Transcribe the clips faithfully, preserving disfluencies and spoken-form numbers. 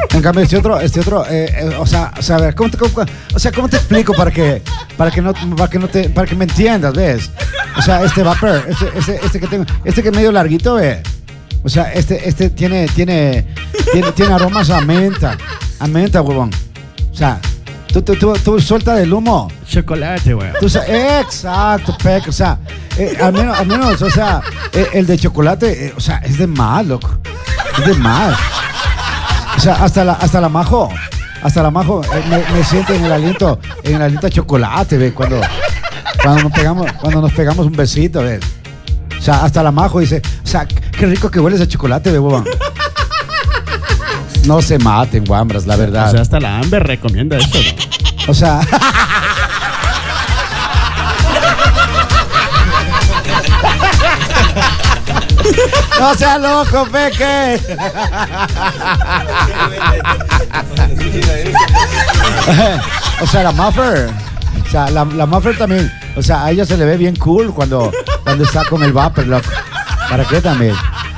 En cambio, este otro, este otro, eh, eh, o sea, o sea, a ver, ¿cómo te, cómo, o sea, ¿cómo te explico para que, para que no, para que no te, para que me entiendas, ves? O sea, este vapor, este, este, este que tengo, este que es medio larguito, ve. O sea, este, este tiene, tiene, tiene, tiene aromas a menta, a menta, huevón. O sea, tú, tú, tú, tú suelta del humo. Chocolate, weón. Exacto, Peck, o sea, eh, al menos, al menos, o sea, eh, el de chocolate, eh, o sea, es de más, loco, es de más. O sea, hasta la, hasta la majo, hasta la majo eh, me, me siente en el aliento, en el aliento a chocolate, ¿ves? Cuando, cuando nos pegamos, cuando nos pegamos un besito, ¿ves? O sea, hasta la majo dice, o sea, qué rico que hueles a chocolate, ¿ves, boba? No se maten, guambras, la verdad. O sea, hasta la Amber recomienda eso, ¿no? O sea... No sea loco, Peque. O sea, la Muffer. O sea, la, la Muffer también. O sea, a ella se le ve bien cool cuando, cuando está con el vapor, loco. ¿Para qué también?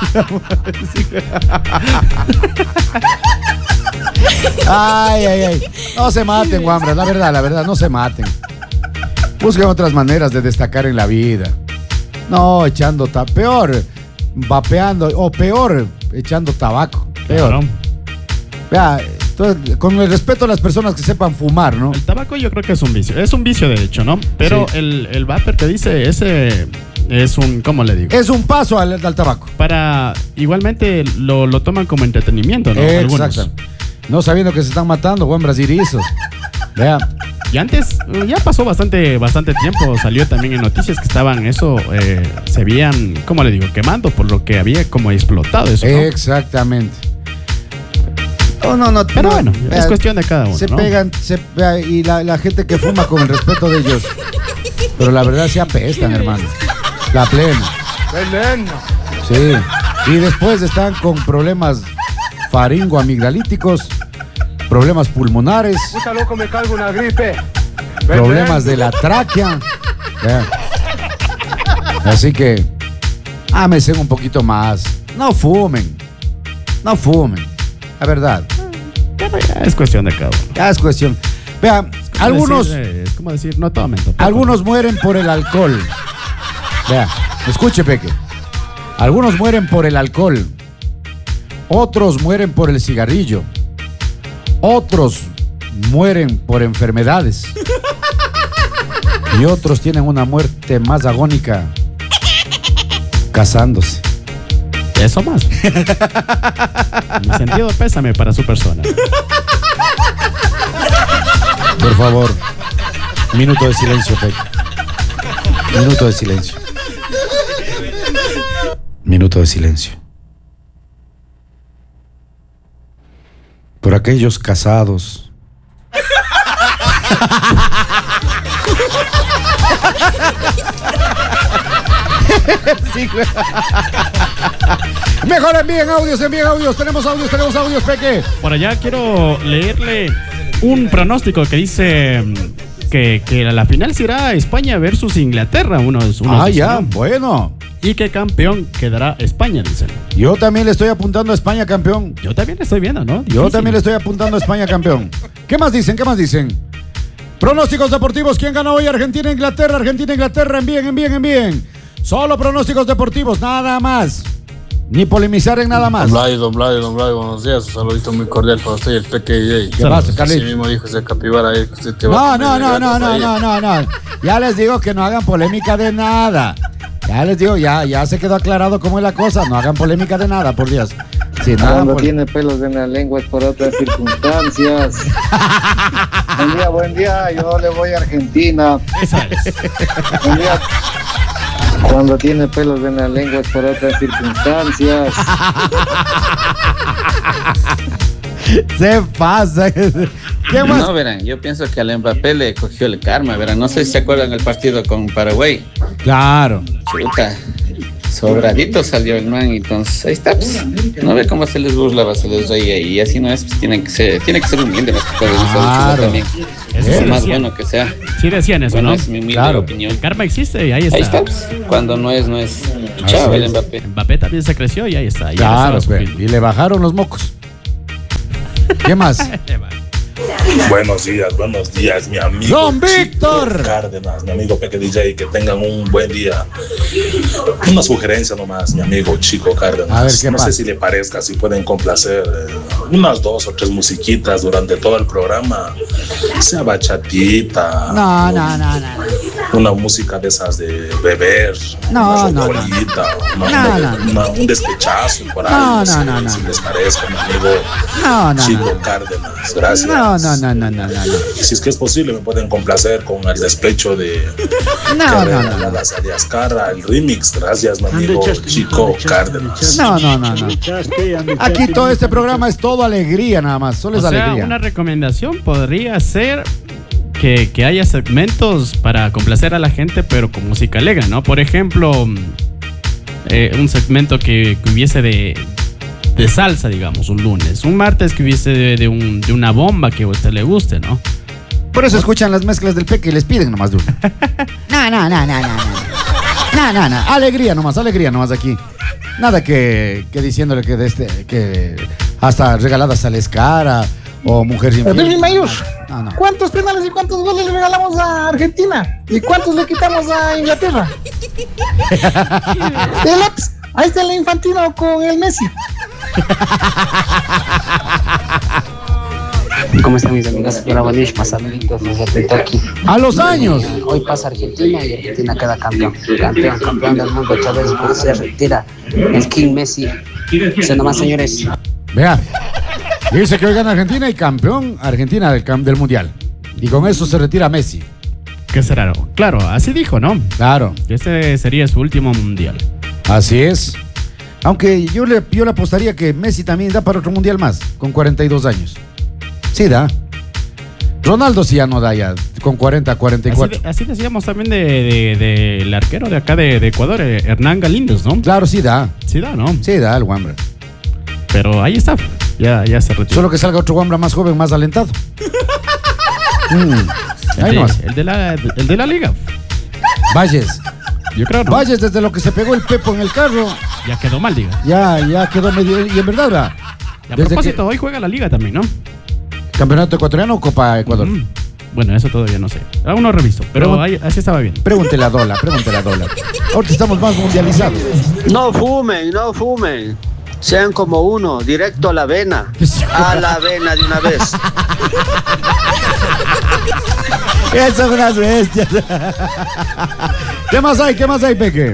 Ay, ay, ay. No se maten, guambras. La verdad, la verdad, no se maten. Busquen otras maneras de destacar en la vida. No, echando ta peor, vapeando, o peor, echando tabaco. Peor. Claro. Vea, entonces, con el respeto a las personas que sepan fumar, ¿no? El tabaco yo creo que es un vicio. Es un vicio, de hecho, ¿no? Pero sí. el, el vapor te dice, ese es un, ¿cómo le digo? Es un paso al, al tabaco. Para, igualmente lo, lo toman como entretenimiento, ¿no? Exacto. Algunos. No sabiendo que se están matando, buen brasirizos. Vea. Y antes, ya pasó bastante bastante tiempo, salió también en noticias que estaban eso, eh, se veían, ¿cómo le digo? Quemando por lo que había como explotado eso, ¿no? Exactamente. Oh, no, no, pero no, bueno, vea, es cuestión de cada uno, se ¿no? pegan, se, vea, y la, la gente que fuma con el respeto de ellos. Pero la verdad se apestan, hermano. La plena. Veneno. Sí. Y después están con problemas faringoamigdalíticos, problemas pulmonares. Puta loco, me cargo una gripe. Problemas de la tráquea. Vean. Así que ámense un poquito más. No fumen. No fumen. La verdad. Pero ya es cuestión de cada uno. Ya es cuestión. Vean, Es algunos. decir, eh, es como decir, no tomen. tampoco. Algunos mueren por el alcohol. Vean, escuche, Peque. Algunos mueren por el alcohol. Otros mueren por el cigarrillo. Otros mueren por enfermedades. Y otros tienen una muerte más agónica casándose. Eso más. Mi sentido pésame para su persona. Por favor, minuto de silencio, Peque. Minuto de silencio. Minuto de silencio. Por aquellos casados. Sí, güey. Mejor envíen audios, envíen audios. Tenemos audios, tenemos audios, Peque. Por allá quiero leerle un pronóstico que dice que, que la final será España versus Inglaterra. Unos, unos Ah, dicen, ya, ¿no? bueno. Y que campeón quedará España, dicen. Yo también le estoy apuntando a España campeón. Yo también estoy viendo, ¿no? Difícil. Yo también le estoy apuntando a España campeón. ¿Qué más dicen? ¿Qué más dicen? Pronósticos deportivos. ¿Quién ganó hoy? Argentina, Inglaterra. Argentina, Inglaterra. Envíen, envíen, envíen. Solo pronósticos deportivos, nada más. Ni polemizar en nada más. Don Blay, don Blay, don Blay, buenos días. Un saludito muy cordial para usted y el Peque D J. ¿Qué pasa, Carlitos? Así mismo dijo ese capibara ahí que usted te va No, a no, comer no, el no, gato no, ahí. no, no, no. Ya les digo que no hagan polémica de nada. Ya les digo, ya, ya se quedó aclarado cómo es la cosa. No hagan polémica de nada, por Dios. Sí, nada, Cuando por... tiene pelos en la lengua es por otras circunstancias. Buen día, buen día. Yo le voy a Argentina. Esa es. Buen día. Cuando tiene pelos en la lengua es por otras circunstancias. Se pasa. ¿Qué más? No, verán, yo pienso que al Mbappé le cogió el karma, verán. No sé si se acuerdan el partido con Paraguay. Claro. Chuta, sobradito salió el man, entonces ahí está, pues. No ve cómo se les burlaba, se les reía, y así no es, pues tienen que ser, tiene que ser humilde las cosas, Claro. también. Eso Por sí más decían. bueno que sea. Sí decían eso, Bueno, ¿no? es mi humilde Claro. opinión. El karma existe y ahí está. Ahí está, pues. Cuando no es, no es. Chao, el Mbappé. Mbappé también se creció y ahí está. Ya Claro, estaba pues, sufriendo. y le bajaron los mocos. ¿Qué más? Buenos días, buenos días, mi amigo Don Víctor Chico Cárdenas, mi amigo Peque D J, que tengan un buen día. Una sugerencia nomás, mi amigo Chico Cárdenas. A ver, ¿qué no pasa? sé si le parezca, si pueden complacer eh, unas dos o tres musiquitas durante todo el programa. Sea bachatita. No, no, no, no. Una música de esas de beber. No, una no, rocolita, no. una- No, una- no. una- un despechazo por ahí. No, no, sé no, no, Si no. les parezca, mi amigo No, no, Chico no. Cárdenas. Gracias. No, no, no, no, no, no, no. Si es que es posible, me pueden complacer con el despecho de No, no, no, no. la Sally Azcarra, el remix. Gracias, mi amigo Chico Cárdenas. No, no, no, no. Aquí todo este programa es todo alegría nada más, solo es O sea, alegría. una recomendación podría ser que, que haya segmentos para complacer a la gente, pero con música alegre, ¿no? Por ejemplo, mm, eh, un segmento que, que hubiese de, de salsa, digamos, un lunes. Un martes que hubiese de, de un- de una bomba que a usted le guste, ¿no? Por eso escuchan las mezclas del Peque y les piden nomás de una. No, no, no, no, no, no. No, no, no. Alegría nomás, alegría nomás aquí. Nada que, que diciéndole que de este, que hasta regaladas sales cara o mujer sin Billy fin. Mayur, No, no. ¿cuántos penales y cuántos goles le regalamos a Argentina? ¿Y cuántos le quitamos a Inglaterra? El ex, ahí está el Infantino con el Messi. ¿Cómo están mis amigos? Hola, buenísimo, saluditos desde aquí. A los años. Hoy pasa Argentina y Argentina queda campeón. Campeón, campeón del mundo. Chávez se retira. El King Messi. Se nomás, señores. Vea, dice que hoy gana Argentina y campeón Argentina del, cam- del Mundial. Y con eso se retira Messi. ¿Qué será? Claro, así dijo, ¿no? Claro, Que este sería su último mundial. así es. Aunque yo le, yo le apostaría que Messi también da para otro Mundial más, con cuarenta y dos años. Sí da. Ronaldo sí ya no da ya, con cuarenta, cuarenta y Así, cuatro. de- así decíamos también del de, de, el arquero de acá de, de Ecuador, eh, Hernán Galíndez, ¿no? Claro, sí da. Sí da, ¿no? Sí da el Wambra. Pero ahí está. Ya, ya se retiró. Solo que salga otro Wambra más joven, más alentado. Mm, el, ahí de, nomás. el, de la, el de la liga. Valles. Yo creo, ¿no? Valles, desde lo que se pegó el Pepo en el carro, Ya quedó mal, diga. ya, ya quedó medio. Y en verdad, ¿verdad? Y a Desde propósito, hoy juega la liga también, ¿no? ¿Campeonato ecuatoriano o Copa Ecuador? Mm. Bueno, eso todavía no sé. Aún no reviso, pero Pregun- ahí, así estaba bien. Pregúntele a Dola, pregúntele a Dola. Ahorita estamos más mundializados. No fumen, no fumen. Sean como uno, directo a la vena. A la vena de una vez. Esas son unas bestias. ¿Qué más hay? ¿Qué más hay, Peque?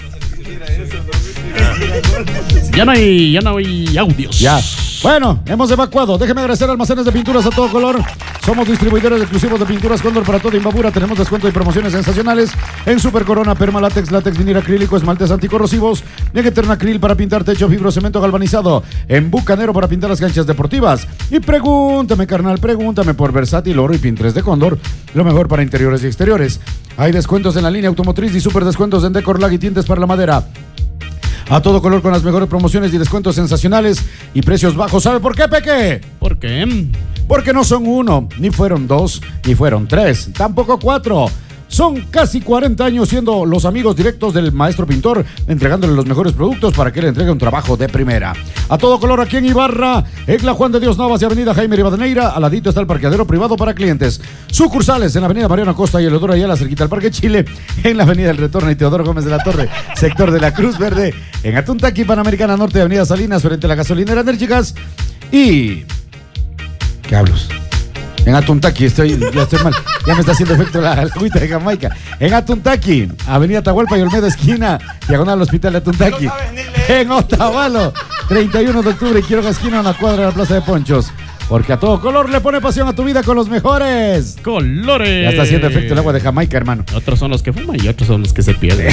Ya no hay, ya no hay audios. Ya. Bueno, hemos evacuado. Déjeme agradecer a Almacenes de Pinturas a todo color. Somos distribuidores exclusivos de pinturas Cóndor para toda Imbabura. Tenemos descuento y promociones sensacionales en Super Corona, Permalátex, látex, vinil acrílico, esmaltes anticorrosivos, en Eternacril para pintar techo, fibrocemento galvanizado, en Bucanero para pintar las canchas deportivas. Y pregúntame, carnal, pregúntame por Versátil, Oro y Pintres de Cóndor, lo mejor para interiores y exteriores. Hay descuentos en la línea automotriz y super descuentos en Decorlag y tintes para la madera. A todo color con las mejores promociones y descuentos sensacionales y precios bajos. ¿Sabe por qué, Peque? ¿Por qué? Porque no son uno, ni fueron dos, ni fueron tres, tampoco cuatro. Son casi cuarenta años siendo los amigos directos del maestro pintor, entregándole los mejores productos para que le entregue un trabajo de primera. A todo color aquí en Ibarra, en la Juan de Dios Navas y Avenida Jaime Rivadeneira, al ladito está el parqueadero privado para clientes. Sucursales en la Avenida Mariano Acosta y Eleodoro Ayala, cerquita al Parque Chile, en la Avenida El Retorno y Teodoro Gómez de la Torre, sector de la Cruz Verde, en Atuntaqui, Panamericana Norte, Avenida Salinas, frente a la gasolinera Enérgicas y... ¿Qué hablos? En Atuntaqui, estoy, ya estoy mal. Ya me está haciendo efecto la, la agüita de Jamaica. En Atuntaqui, Avenida Atahualpa y Olmedo Esquina, diagonal al Hospital de Atuntaqui. En Otavalo, treinta y uno de octubre, Quiroga Esquina, una cuadra de la Plaza de Ponchos. Porque a todo color le pone pasión a tu vida con los mejores colores. Ya está haciendo efecto el agua de Jamaica, hermano. Otros son los que fuman y otros son los que se pierden.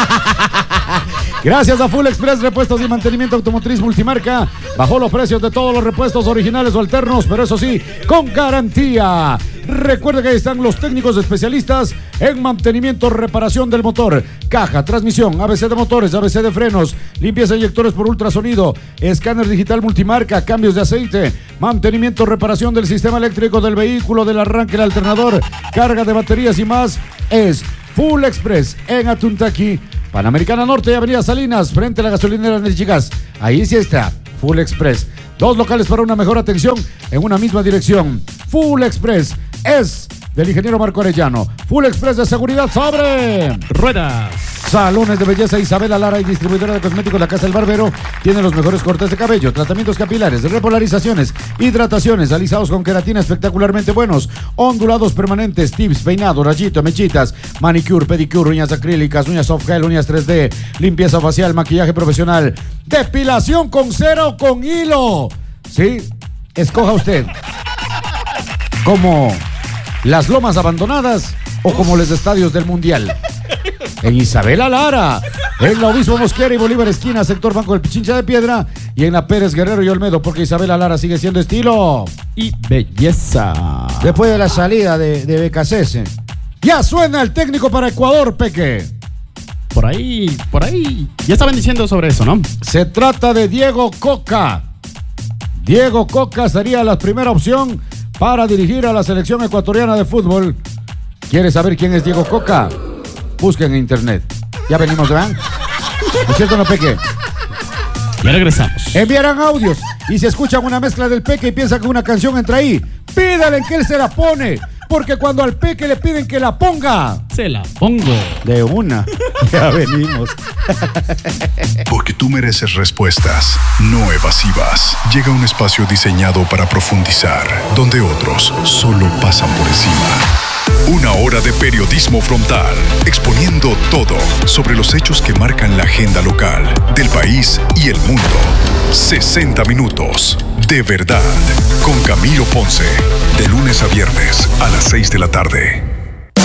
Gracias a Full Express, repuestos y mantenimiento automotriz multimarca. Bajó los precios de todos los repuestos originales o alternos, pero eso sí, con garantía. Recuerda que ahí están los técnicos especialistas en mantenimiento, reparación del motor, caja, transmisión, A B C de motores, A B C de frenos, limpieza de inyectores por ultrasonido, escáner digital multimarca, cambios de aceite, mantenimiento, reparación del sistema eléctrico del vehículo, del arranque del alternador, carga de baterías y más. Es Full Express en Atuntaqui, Panamericana Norte y Avenida Salinas, frente a la gasolinera Energigas. Ahí sí está, Full Express. Dos locales para una mejor atención en una misma dirección. Full Express es del ingeniero Marco Arellano. Full Express de seguridad sobre ruedas. Salones de belleza Isabela Lara y distribuidora de cosméticos La Casa del Barbero tiene los mejores cortes de cabello, tratamientos capilares, repolarizaciones, hidrataciones, alisados con queratina espectacularmente buenos, ondulados permanentes, tips, peinado, rayito, mechitas, manicure, pedicure, uñas acrílicas, uñas soft gel, uñas tres D, limpieza facial, maquillaje profesional, depilación con cera o con hilo. Sí, escoja usted. Como las lomas abandonadas o como los estadios del Mundial. En Isabela Lara, en la Obispo Mosquera y Bolívar esquina, sector Banco del Pichincha de Piedra, y en la Pérez Guerrero y Olmedo, porque Isabela Lara sigue siendo estilo y belleza. Después de la salida de, de B K C S, ya suena el técnico para Ecuador, Peque. Por ahí, por ahí, ya estaban diciendo sobre eso, ¿no? Se trata de Diego Coca. Diego Coca sería la primera opción para dirigir a la selección ecuatoriana de fútbol. ¿Quieres saber quién es Diego Coca? Busquen en internet. Ya venimos, ¿verdad? ¿No es cierto, no, Peque? Ya regresamos. Enviarán audios y si escuchan una mezcla del Peque y piensan que una canción entra ahí, pídale que él se la pone. Porque cuando al Peque le piden que la ponga, se la pongo. De una. Ya venimos. Porque tú mereces respuestas, no evasivas. Llega un espacio diseñado para profundizar, donde otros solo pasan por encima. Una hora de periodismo frontal, exponiendo todo sobre los hechos que marcan la agenda local, del país y el mundo. sesenta minutos de verdad, con Camilo Ponce, de lunes a viernes a las seis de la tarde.